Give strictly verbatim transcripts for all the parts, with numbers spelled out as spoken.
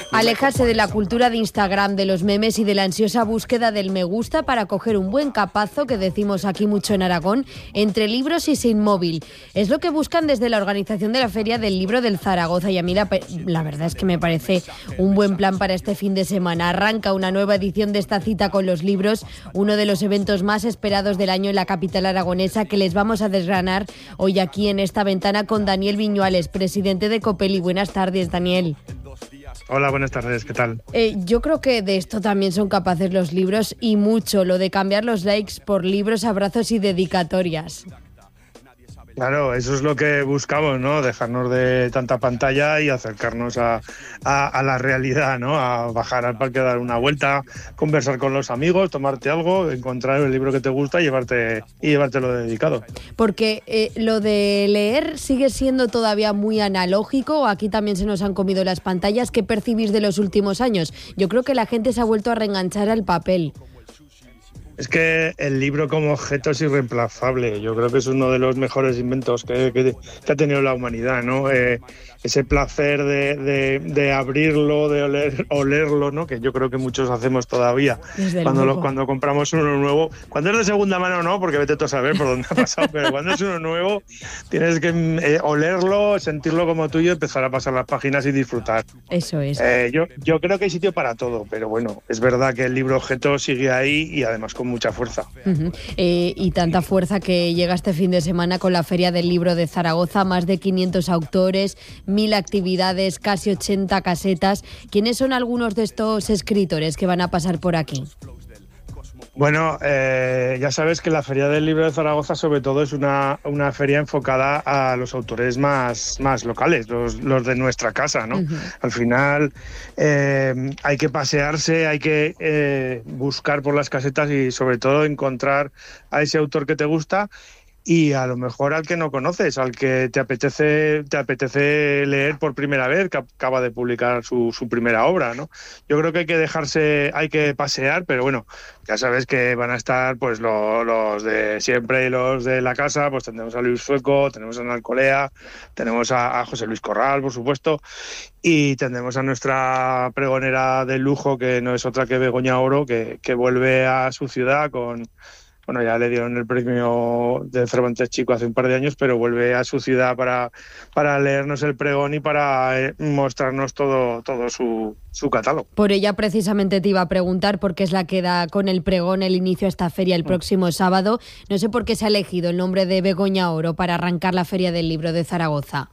Alejarse de la cultura de Instagram, de los memes y de la ansiosa búsqueda del me gusta para coger un buen capazo, que decimos aquí mucho en Aragón, entre libros y sin móvil. Es lo que buscan desde la organización de la Feria del Libro del Zaragoza, y a mí la, la verdad es que me parece un buen plan para este fin de semana. Arranca una nueva edición de esta cita con los libros, uno de los eventos más esperados del año en la capital aragonesa, que les vamos a desgranar hoy aquí en esta ventana con Daniel Viñuales, presidente de Copeli. Buenas tardes, Daniel. Hola, buenas tardes, ¿qué tal? Eh, yo creo que de esto también son capaces los libros, y mucho, lo de cambiar los likes por libros, abrazos y dedicatorias. Claro, eso es lo que buscamos, ¿no? Dejarnos de tanta pantalla y acercarnos a, a, a la realidad, ¿no? A bajar al parque, dar una vuelta, conversar con los amigos, tomarte algo, encontrar el libro que te gusta y llevarte y llevártelo dedicado. Porque eh, lo de leer sigue siendo todavía muy analógico, o aquí también se nos han comido las pantallas. ¿Qué percibís de los últimos años? Yo creo que la gente se ha vuelto a reenganchar al papel. Es que el libro como objeto es irreemplazable. Yo creo que es uno de los mejores inventos que, que, que ha tenido la humanidad, ¿no? Eh, ese placer de, de, de abrirlo, de oler, olerlo, ¿no? Que yo creo que muchos hacemos todavía. Cuando, lo, cuando compramos uno nuevo. Cuando es de segunda mano no, porque vete tú a saber por dónde ha pasado, pero cuando es uno nuevo tienes que eh, olerlo, sentirlo como tuyo, empezar a pasar las páginas y disfrutar. Eso es. Eh, yo, yo creo que hay sitio para todo, pero bueno, es verdad que el libro objeto sigue ahí y además con mucha fuerza. Uh-huh. Eh, y tanta fuerza que llega este fin de semana con la Feria del Libro de Zaragoza, más de quinientos autores, mil actividades, casi ochenta casetas. ¿Quiénes son algunos de estos escritores que van a pasar por aquí? Bueno, eh, ya sabes que la Feria del Libro de Zaragoza sobre todo es una, una feria enfocada a los autores más, más locales, los, los de nuestra casa, ¿no? Uh-huh. Al final eh, hay que pasearse, hay que eh, buscar por las casetas y sobre todo encontrar a ese autor que te gusta, y a lo mejor al que no conoces, al que te apetece te apetece leer por primera vez, que acaba de publicar su, su primera obra, ¿no? Yo creo que hay que dejarse, hay que pasear, pero bueno, ya sabes que van a estar pues lo, los de siempre y los de la casa. Pues tenemos a Luis Sueco, tenemos a Alcolea, tenemos a, a José Luis Corral, por supuesto, y tendremos a nuestra pregonera de lujo, que no es otra que Begoña Oro, que, que vuelve a su ciudad con... Bueno, ya le dieron el premio de Cervantes Chico hace un par de años, pero vuelve a su ciudad para, para leernos el pregón y para eh, mostrarnos todo, todo su, su catálogo. Por ella precisamente te iba a preguntar, porque es la que da con el pregón el inicio a esta feria el próximo sábado. No sé por qué se ha elegido el nombre de Begoña Oro para arrancar la Feria del Libro de Zaragoza.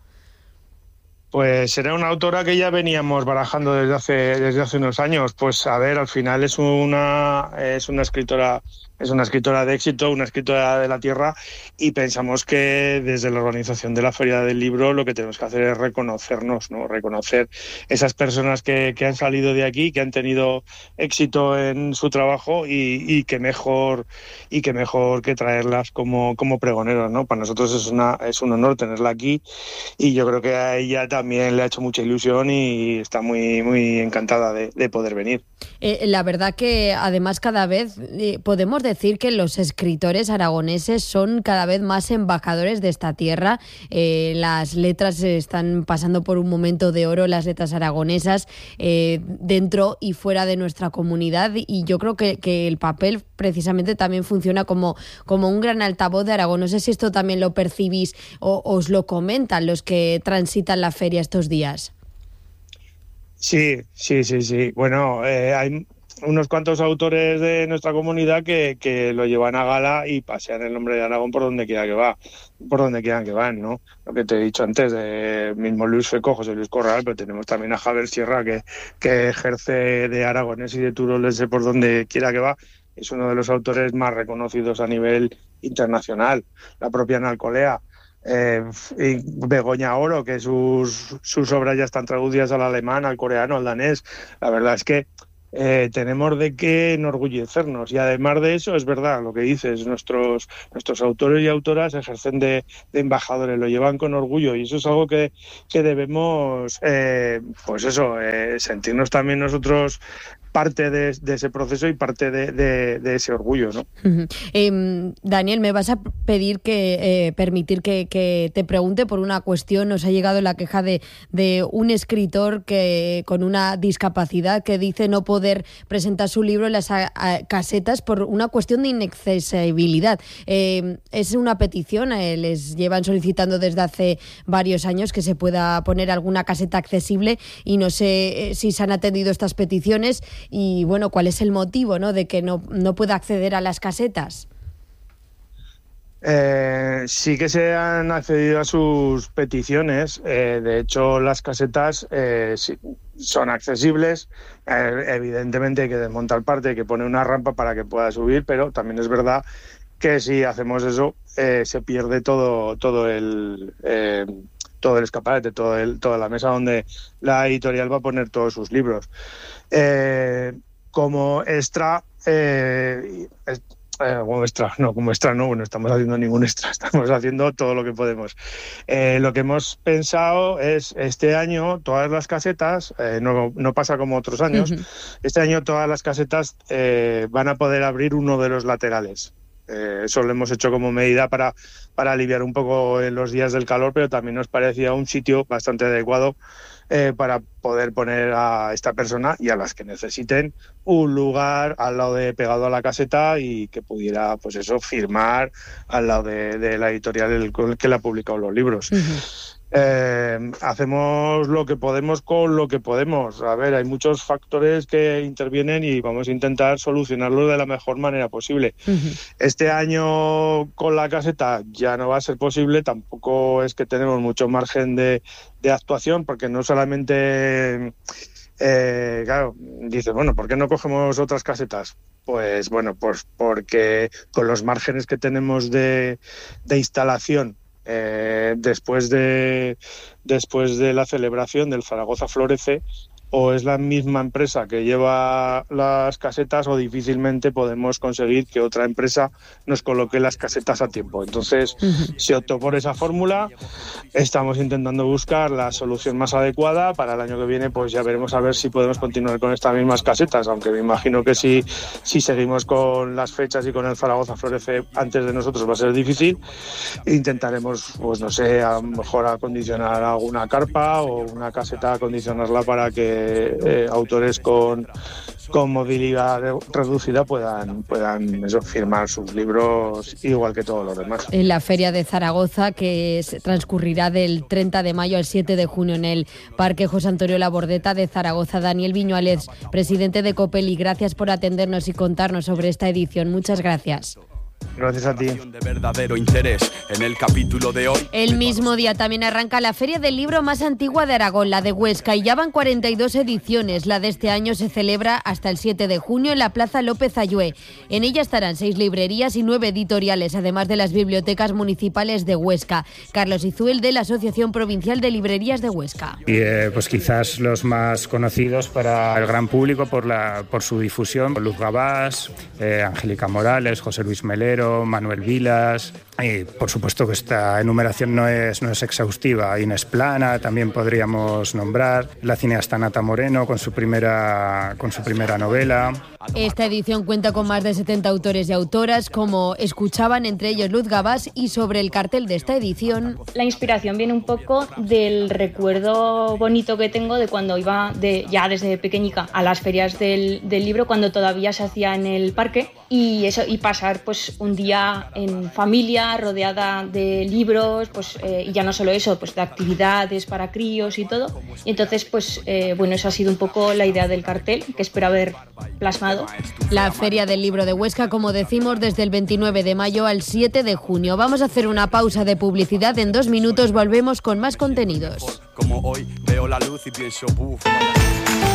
Pues será una autora que ya veníamos barajando desde hace, desde hace unos años. Pues a ver, al final es una, es una escritora... Es una escritora de éxito, una escritora de la tierra, y pensamos que desde la organización de la Feria del Libro lo que tenemos que hacer es reconocernos, ¿no? Reconocer esas personas que, que han salido de aquí, que han tenido éxito en su trabajo, y, y que mejor y que mejor que traerlas como, como pregoneros, ¿no? Para nosotros es una es un honor tenerla aquí, y yo creo que a ella también le ha hecho mucha ilusión y está muy muy encantada de, de poder venir. Eh, la verdad que además cada vez eh, podemos decir que los escritores aragoneses son cada vez más embajadores de esta tierra. Eh, las letras están pasando por un momento de oro, las letras aragonesas, eh, dentro y fuera de nuestra comunidad, y yo creo que, que el papel precisamente también funciona como, como un gran altavoz de Aragón. No sé si esto también lo percibís o os lo comentan los que transitan la feria estos días. Sí, sí, sí, sí. Bueno, eh, hay unos cuantos autores de nuestra comunidad que, que lo llevan a gala y pasean el nombre de Aragón por donde quiera que va, por donde quieran que van, ¿no? Lo que te he dicho antes, de mismo Luis Sueco, José Luis Corral, pero tenemos también a Javier Sierra, que, que ejerce de aragonés y de turolense por donde quiera que va. Es uno de los autores más reconocidos a nivel internacional. La propia Alcolea. Eh, y Begoña Oro, que sus, sus obras ya están traducidas al alemán, al coreano, al danés. La verdad es que eh, tenemos de qué enorgullecernos, y además de eso es verdad lo que dices, nuestros nuestros autores y autoras ejercen de, de embajadores, lo llevan con orgullo, y eso es algo que, que debemos eh, pues eso, eh, sentirnos también nosotros parte de, de ese proceso y parte de, de, de ese orgullo, ¿no? Uh-huh. Eh, Daniel, me vas a pedir que eh, permitir que, que te pregunte por una cuestión. Nos ha llegado la queja de, de un escritor que con una discapacidad que dice no poder presentar su libro en las a, a, casetas por una cuestión de inaccesibilidad. Eh, es una petición, eh, les llevan solicitando desde hace varios años que se pueda poner alguna caseta accesible y no sé eh, si se han atendido estas peticiones y, bueno, cuál es el motivo, ¿no?, de que no, no pueda acceder a las casetas. Eh, sí que se han accedido a sus peticiones. Eh, de hecho, las casetas eh, sí, son accesibles. Eh, evidentemente hay que desmontar parte, hay que poner una rampa para que pueda subir, pero también es verdad que si hacemos eso eh, se pierde todo, todo el... Eh, todo el escaparate, todo el, toda la mesa donde la editorial va a poner todos sus libros. Eh, como extra, eh, eh, como extra, no, como extra no, bueno, estamos haciendo ningún extra, estamos haciendo todo lo que podemos. Eh, lo que hemos pensado es, este año, todas las casetas, eh, no, no pasa como otros años, uh-huh. Este año todas las casetas eh, van a poder abrir uno de los laterales. Eh, eso lo hemos hecho como medida para, para aliviar un poco en los días del calor, pero también nos parecía un sitio bastante adecuado eh, para poder poner a esta persona y a las que necesiten un lugar al lado de pegado a la caseta y que pudiera, pues eso, firmar al lado de, de la editorial el, que le ha publicado los libros. Uh-huh. Eh, hacemos lo que podemos con lo que podemos. A ver, hay muchos factores que intervienen y vamos a intentar solucionarlo de la mejor manera posible. Uh-huh. Este año con la caseta ya no va a ser posible, tampoco es que tenemos mucho margen de, de actuación, porque no solamente, eh, claro, dices, bueno, ¿por qué no cogemos otras casetas? Pues bueno, pues porque con los márgenes que tenemos de, de instalación, Eh, después de después de la celebración del Zaragoza Florece, o es la misma empresa que lleva las casetas o difícilmente podemos conseguir que otra empresa nos coloque las casetas a tiempo. Entonces uh-huh. se optó por esa fórmula. Estamos intentando buscar la solución más adecuada. Para el año que viene pues ya veremos a ver si podemos continuar con estas mismas casetas, aunque me imagino que si, si seguimos con las fechas y con el Zaragoza Florece antes de nosotros va a ser difícil. Intentaremos, pues no sé, a lo mejor acondicionar alguna carpa o una caseta, acondicionarla para que Eh, autores con, con movilidad reducida puedan, puedan eso, firmar sus libros igual que todos los demás. En la Feria de Zaragoza, que es, transcurrirá del treinta de mayo al siete de junio en el Parque José Antonio Labordeta de Zaragoza. Daniel Viñuales, presidente de Copeli, gracias por atendernos y contarnos sobre esta edición. Muchas gracias. Gracias a ti. De verdadero interés en el capítulo de hoy. El mismo día también arranca la feria del libro más antigua de Aragón, la de Huesca, y ya van cuarenta y dos ediciones. La de este año se celebra hasta el siete de junio en la Plaza López Ayué. En ella estarán seis librerías y nueve editoriales, además de las bibliotecas municipales de Huesca. Carlos Izuel, de la Asociación Provincial de Librerías de Huesca. Y eh, pues quizás los más conocidos para el gran público por, la, por su difusión: Luz Gabás, eh, Angélica Morales, José Luis Melero, Manuel Vilas. Y por supuesto que esta enumeración no es, no es exhaustiva. Inés Plana también podríamos nombrar, la cineasta Nata Moreno con su primera, con su primera novela. Esta edición cuenta con más de setenta autores y autoras, como escuchaban, entre ellos Luz Gabás, y sobre el cartel de esta edición. La inspiración viene un poco del recuerdo bonito que tengo de cuando iba de, ya desde pequeñica a las ferias del, del libro, cuando todavía se hacía en el parque, y eso, y pasar pues un día en familia rodeada de libros, pues eh, y ya no solo eso, pues de actividades para críos y todo. Y entonces pues eh, bueno, esa ha sido un poco la idea del cartel, que espero haber plasmado. La Feria del Libro de Huesca, como decimos, desde el veintinueve de mayo al siete de junio. Vamos a hacer una pausa de publicidad. En dos minutos volvemos con más contenidos. Como hoy veo la luz y pienso, buf.